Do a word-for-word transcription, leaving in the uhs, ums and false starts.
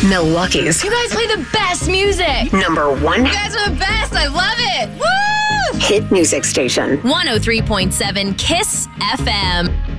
Milwaukee's You guys play the best music. number one You guys are the best. I love it. Woo! hit music station. one oh three point seven KISS F M.